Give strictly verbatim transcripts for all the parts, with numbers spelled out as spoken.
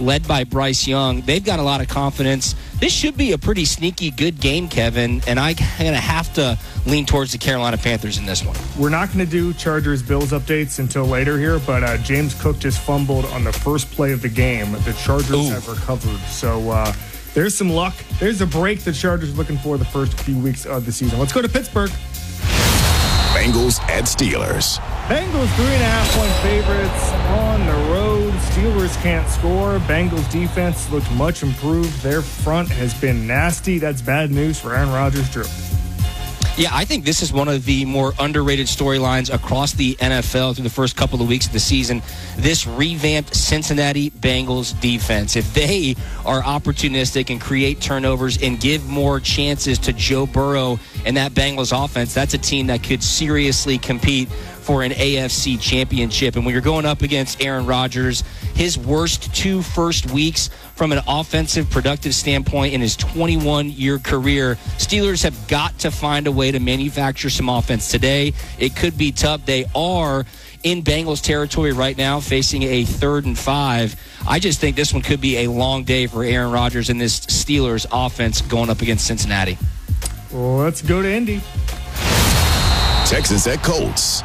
led by Bryce Young. They've got a lot of confidence. This should be a pretty sneaky good game, Kevin, and I'm going to have to lean towards the Carolina Panthers in this one. We're not going to do Chargers-Bills updates until later here, but uh, James Cook just fumbled on the first play of the game. The Chargers Ooh. have recovered, so uh, there's some luck. There's a break the Chargers are looking for the first few weeks of the season. Let's go to Pittsburgh. Bengals at Steelers. Bengals three and a half point favorites on the road. Steelers can't score. Bengals defense looked much improved. Their front has been nasty. That's bad news for Aaron Rodgers, Drew. Yeah, I think this is one of the more underrated storylines across the N F L through the first couple of weeks of the season. This revamped Cincinnati Bengals defense. If they are opportunistic and create turnovers and give more chances to Joe Burrow and that Bengals offense, that's a team that could seriously compete for an A F C championship. And when you're going up against Aaron Rodgers, his worst two first weeks from an offensive productive standpoint in his twenty-one-year career, Steelers have got to find a way to manufacture some offense today. It could be tough. They are in Bengals territory right now, facing a third and five. I just think this one could be a long day for Aaron Rodgers and this Steelers offense going up against Cincinnati. Well, let's go to Indy. Texans at Colts.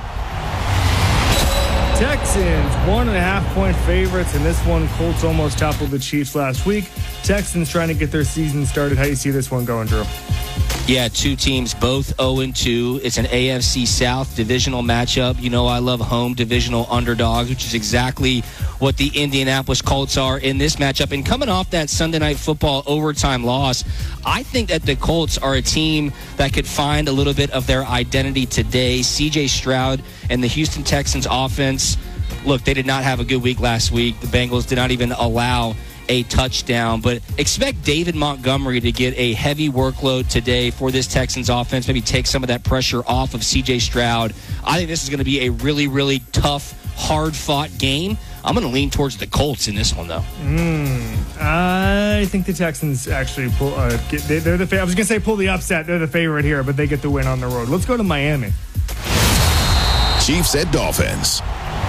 Texans, one and a half point favorites in this one. Colts almost toppled the Chiefs last week. Texans trying to get their season started. How do you see this one going, Drew? Yeah, two teams, both oh and two. It's an A F C South divisional matchup. You know I love home divisional underdogs, which is exactly what the Indianapolis Colts are in this matchup. And coming off that Sunday Night Football overtime loss, I think that the Colts are a team that could find a little bit of their identity today. C J Stroud and the Houston Texans offense, look, they did not have a good week last week. The Bengals did not even allow a touchdown, but expect David Montgomery to get a heavy workload today for this Texans offense, maybe take some of that pressure off of C J Stroud. I think this is going to be a really, really tough, hard-fought game. I'm going to lean towards the Colts in this one, though. Mm, I think the Texans actually pull. Uh, get, they, they're the. I was going to say pull the upset. They're the favorite here, but they get the win on the road. Let's go to Miami. Chiefs at Dolphins.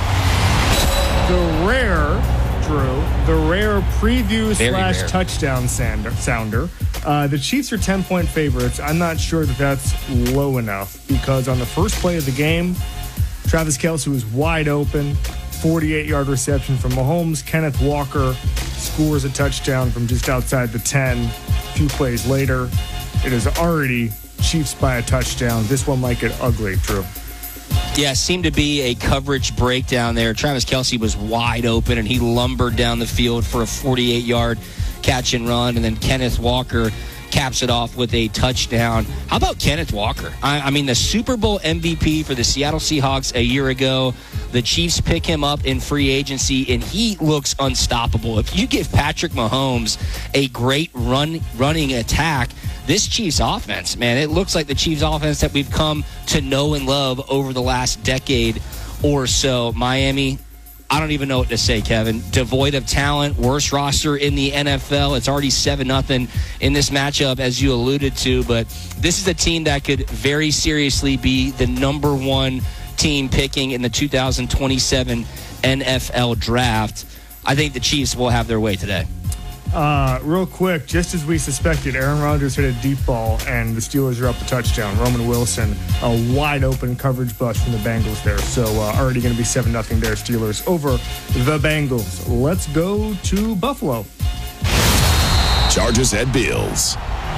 The rare, Drew, the rare preview Very slash rare. touchdown sounder. sounder. Uh, the Chiefs are ten-point favorites. I'm not sure that that's low enough because on the first play of the game, Travis Kelce was wide open. forty-eight-yard reception from Mahomes. Kenneth Walker scores a touchdown from just outside the ten. A few plays later, it is already Chiefs by a touchdown. This one might get ugly, Drew. Yeah, seemed to be a coverage breakdown there. Travis Kelce was wide open, and he lumbered down the field for a forty-eight-yard catch and run, and then Kenneth Walker caps it off with a touchdown. How about Kenneth Walker? I, I mean, the Super Bowl M V P for the Seattle Seahawks a year ago. The Chiefs pick him up in free agency, and he looks unstoppable. If you give Patrick Mahomes a great run running attack, this Chiefs offense, man, it looks like the Chiefs offense that we've come to know and love over the last decade or so. Miami, I don't even know what to say, Kevin. Devoid of talent, worst roster in the N F L. It's already seven nothing in this matchup, as you alluded to. But this is a team that could very seriously be the number one team picking in the two thousand twenty-seven N F L draft. I think the Chiefs will have their way today. Uh, real quick, just as we suspected, Aaron Rodgers hit a deep ball, and the Steelers are up a touchdown. Roman Wilson, a wide-open coverage bust from the Bengals there. So uh, already going to be seven nothing there, Steelers over the Bengals. Let's go to Buffalo. Chargers at Bills.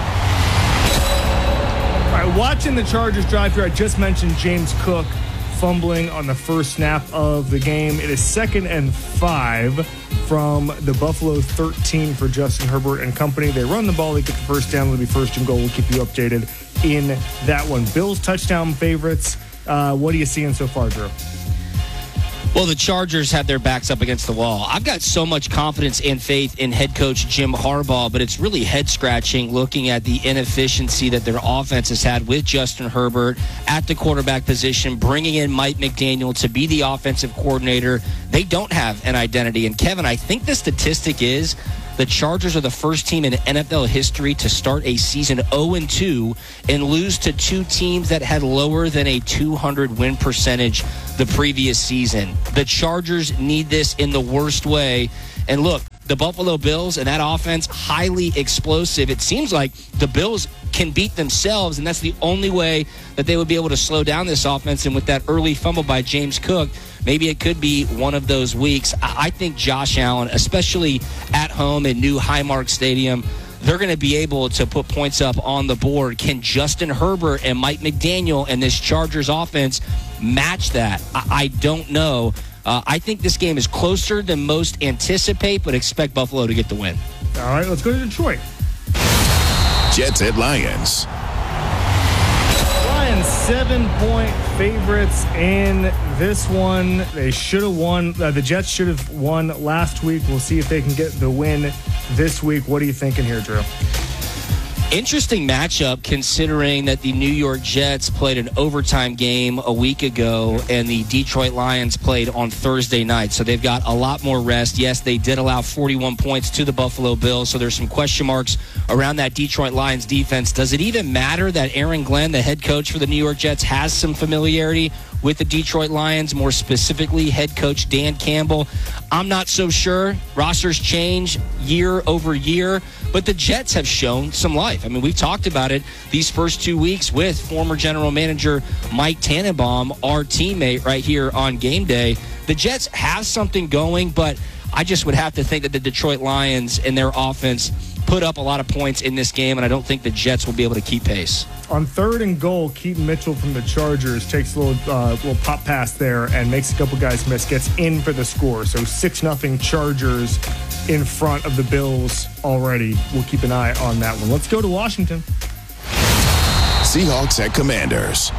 All right, watching the Chargers drive here, I just mentioned James Cook fumbling on the first snap of the game. It is second and five from the Buffalo thirteen for Justin Herbert and company. They run the ball, they get the first down, it'll be first and goal. We'll keep you updated in that one. Bills touchdown favorites. Uh, what are you seeing so far, Drew? Well, the Chargers have their backs up against the wall. I've got so much confidence and faith in head coach Jim Harbaugh, but it's really head-scratching looking at the inefficiency that their offense has had with Justin Herbert at the quarterback position, bringing in Mike McDaniel to be the offensive coordinator. They don't have an identity. And, Kevin, I think the statistic is the Chargers are the first team in N F L history to start a season oh and two and lose to two teams that had lower than a two hundred win percentage the previous season. The Chargers need this in the worst way. And look, the Buffalo Bills and that offense, highly explosive. It seems like the Bills can beat themselves, and that's the only way that they would be able to slow down this offense. And with that early fumble by James Cook, maybe it could be one of those weeks. I think Josh Allen, especially at home in new Highmark Stadium, they're going to be able to put points up on the board. Can Justin Herbert and Mike McDaniel and this Chargers offense match that? I, I don't know. Uh, I think this game is closer than most anticipate, but expect Buffalo to get the win. All right, let's go to Detroit. Jets at Lions. Lions seven-point favorites in this one. They should have won. Uh, the Jets should have won last week. We'll see if they can get the win this week. What are you thinking here, Drew? Interesting matchup considering that the New York Jets played an overtime game a week ago and the Detroit Lions played on Thursday night. So they've got a lot more rest. Yes, they did allow forty-one points to the Buffalo Bills. So there's some question marks around that Detroit Lions defense. Does it even matter that Aaron Glenn, the head coach for the New York Jets, has some familiarity with the Detroit Lions, more specifically head coach Dan Campbell? I'm not so sure. Rosters change year over year, but the Jets have shown some life. I mean, we've talked about it these first two weeks with former general manager Mike Tannenbaum, our teammate right here on Game Day. The Jets have something going, but I just would have to think that the Detroit Lions and their offense put up a lot of points in this game, and I don't think the Jets will be able to keep pace. On third and goal, Keaton Mitchell from the Chargers takes a little, uh, little pop pass there and makes a couple guys miss, gets in for the score. So six nothing Chargers in front of the Bills already. We'll keep an eye on that one. Let's go to Washington. Seahawks at Commanders.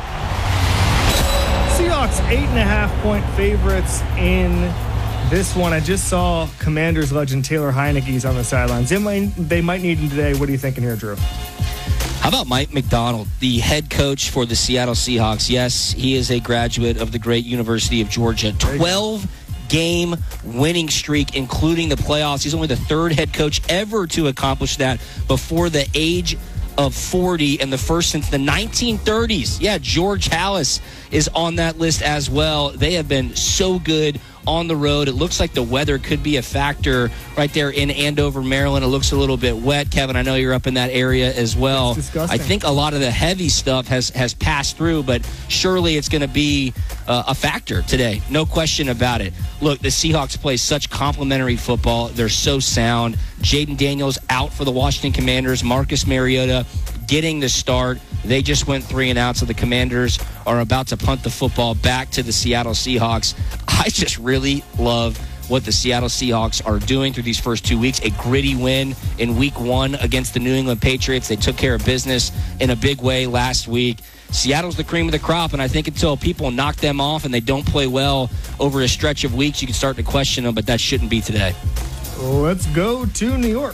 Seahawks eight and a half point favorites in this one. I just saw Commanders legend Taylor Heineke's on the sidelines. They might, they might need him today. What are you thinking here, Drew? How about Mike Macdonald, the head coach for the Seattle Seahawks? Yes, he is a graduate of the great University of Georgia. twelve-game winning streak, including the playoffs. He's only the third head coach ever to accomplish that before the age of forty, and the first since the nineteen thirties. Yeah, George Halas is on that list as well. They have been so good on the road. It looks like the weather could be a factor right there in Andover, Maryland. It looks a little bit wet. Kevin, I know you're up in that area as well. It's disgusting. I think a lot of the heavy stuff has, has passed through, but surely it's going to be uh, a factor today. No question about it. Look, the Seahawks play such complimentary football. They're so sound. Jaden Daniels out for the Washington Commanders. Marcus Mariota getting the start. They just went three and out, so the Commanders are about to punt the football back to the Seattle Seahawks. I just really love what the Seattle Seahawks are doing through these first two weeks. A gritty win in week one against the New England Patriots. They took care of business in a big way last week. Seattle's the cream of the crop, and I think until people knock them off and they don't play well over a stretch of weeks, you can start to question them, but that shouldn't be today. Let's go to New York.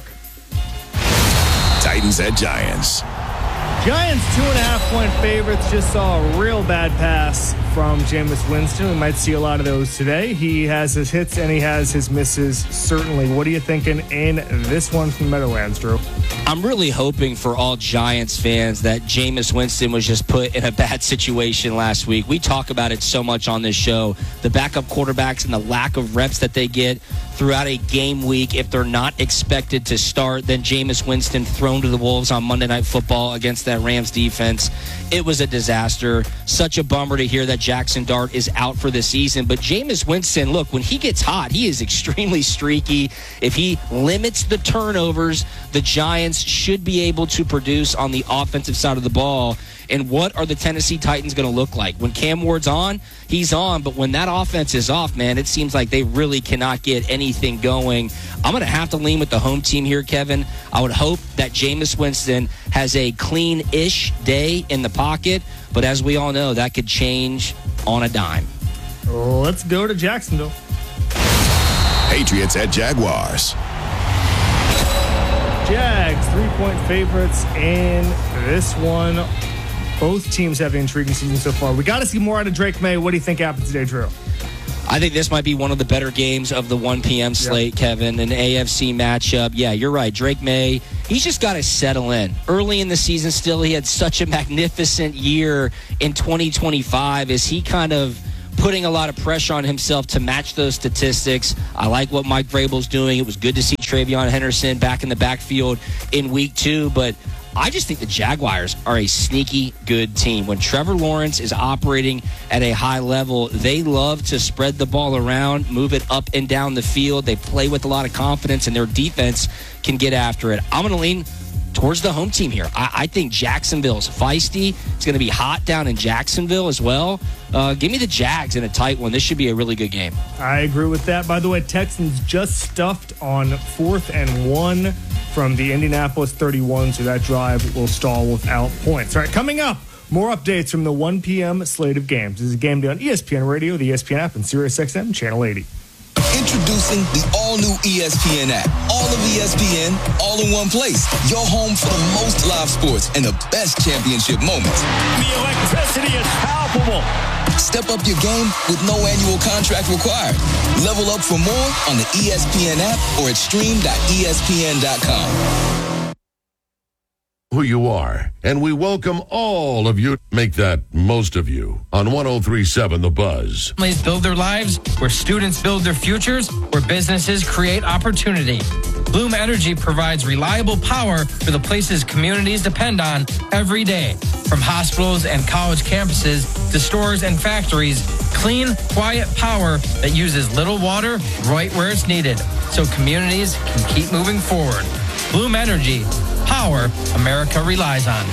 Titans at Giants. Giants two and a half point favorites. Just saw a real bad pass from Jameis Winston. We might see a lot of those today. He has his hits and he has his misses, certainly. What are you thinking in this one from Meadowlands, Drew? I'm really hoping for all Giants fans that Jameis Winston was just put in a bad situation last week. We talk about it so much on this show. The backup quarterbacks and the lack of reps that they get throughout a game week. If they're not expected to start, then Jameis Winston thrown to the Wolves on Monday Night Football against that Rams defense. It was a disaster. Such a bummer to hear that Jackson Dart is out for the season. But Jameis Winston, look, when he gets hot, he is extremely streaky. If he limits the turnovers, the Giants should be able to produce on the offensive side of the ball. And what are the Tennessee Titans going to look like? When Cam Ward's on, he's on. But when that offense is off, man, it seems like they really cannot get anything going. I'm going to have to lean with the home team here, Kevin. I would hope that Jameis Winston has a clean-ish day in the pocket. But as we all know, that could change on a dime. Let's go to Jacksonville. Patriots at Jaguars. Jags, three-point favorites in this one. Both teams have an intriguing season so far. We got to see more out of Drake May. What do you think happens today, Drew? I think this might be one of the better games of the one p.m. slate, yep. Kevin. An A F C matchup. Yeah, you're right. Drake May, he's just got to settle in. Early in the season still, he had such a magnificent year in twenty twenty-five. Is he kind of putting a lot of pressure on himself to match those statistics? I like what Mike Vrabel's doing. It was good to see Travion Henderson back in the backfield in week two. But I just think the Jaguars are a sneaky good team. When Trevor Lawrence is operating at a high level, they love to spread the ball around, move it up and down the field. They play with a lot of confidence, and their defense can get after it. I'm going to lean towards the home team here. I, I think Jacksonville's feisty. It's going to be hot down in Jacksonville as well. Uh, give me the Jags in a tight one. This should be a really good game. I agree with that. By the way, Texans just stuffed on fourth and one from the Indianapolis thirty-one, so that drive will stall without points. All right, coming up, more updates from the one p.m. slate of games. This is a game day on E S P N Radio, the E S P N app, and SiriusXM Channel eighty. Introducing the all-new E S P N app. All of E S P N, all in one place. Your home for the most live sports and the best championship moments. The electricity is palpable. Step up your game with no annual contract required. Level up for more on the E S P N app or at stream dot E S P N dot com. Who you are, and we welcome all of you. Make that most of you on one oh three point seven The Buzz. Families build their lives, where students build their futures, where businesses create opportunity. Bloom Energy provides reliable power for the places communities depend on every day. From hospitals and college campuses to stores and factories, clean, quiet power that uses little water right where it's needed, so communities can keep moving forward. Bloom Energy. Power America relies on.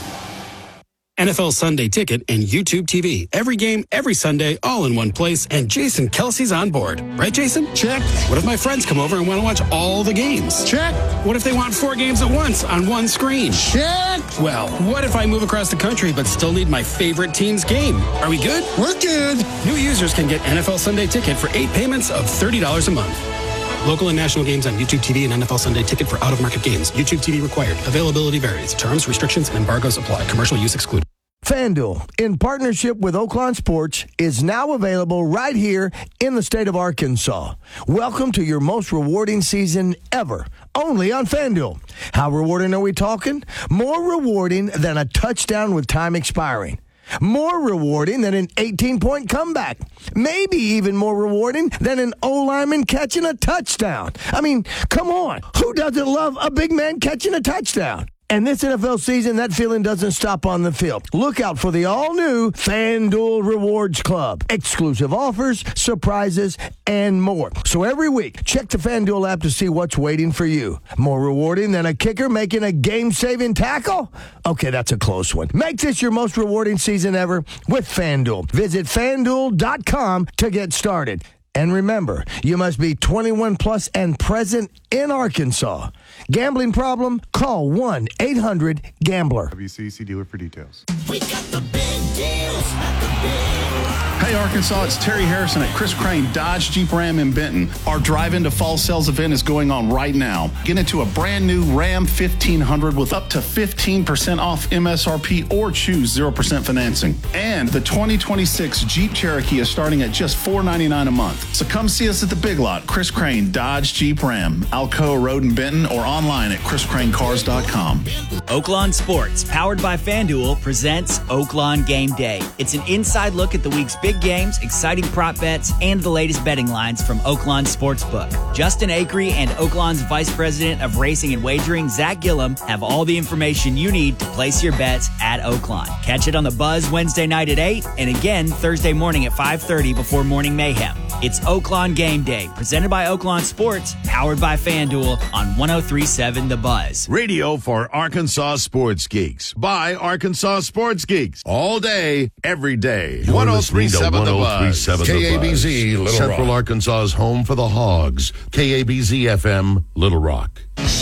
N F L Sunday Ticket and YouTube T V. Every game, every Sunday, all in one place. And Jason Kelsey's on board. Right, Jason? Check. What if my friends come over and want to watch all the games? Check. What if they want four games at once on one screen? Check. Well, what if I move across the country but still need my favorite team's game? Are we good? We're good. New users can get N F L Sunday Ticket for eight payments of thirty dollars a month. Local and national games on YouTube T V and N F L Sunday Ticket for out-of-market games. YouTube T V required. Availability varies. Terms, restrictions, and embargoes apply. Commercial use excluded. FanDuel, in partnership with Oaklawn Sports, is now available right here in the state of Arkansas. Welcome to your most rewarding season ever, only on FanDuel. How rewarding are we talking? More rewarding than a touchdown with time expiring. More rewarding than an eighteen-point comeback. Maybe even more rewarding than an O-lineman catching a touchdown. I mean, come on. Who doesn't love a big man catching a touchdown? And this N F L season, that feeling doesn't stop on the field. Look out for the all-new FanDuel Rewards Club. Exclusive offers, surprises, and more. So every week, check the FanDuel app to see what's waiting for you. More rewarding than a kicker making a game-saving tackle? Okay, that's a close one. Make this your most rewarding season ever with FanDuel. Visit FanDuel dot com to get started. And remember, you must be twenty-one plus and present in Arkansas. Gambling problem? Call one eight hundred gambler. W C C dealer for details. We got the big deals at the big. Hey, Arkansas, it's Terry Harrison at Chris Crane Dodge Jeep Ram in Benton. Our drive into fall sales event is going on right now. Get into a brand new Ram fifteen hundred with up to fifteen percent off M S R P or choose zero percent financing. And the twenty twenty-six Jeep Cherokee is starting at just four ninety-nine a month. So come see us at the Big Lot, Chris Crane Dodge Jeep Ram, Alcoa Road in Benton, or online at chris crane cars dot com. Oaklawn Sports, powered by FanDuel, presents Oaklawn Game Day. It's an inside look at the week's big games, exciting prop bets, and the latest betting lines from Oaklawn Sportsbook. Justin Acree and Oaklawn's Vice President of Racing and Wagering, Zach Gillum, have all the information you need to place your bets at Oaklawn. Catch it on the Buzz Wednesday night at eight and again Thursday morning at five thirty before Morning Mayhem. It's Oaklawn Game Day, presented by Oaklawn Sports, powered by FanDuel on one oh three point seven The Buzz. Radio for Arkansas Sports Geeks by Arkansas Sports Geeks. All day, every day. one oh three point seven The Buzz. K A B Z, Little Rock. Central Arkansas's home for the Hogs. K A B Z F M, Little Rock.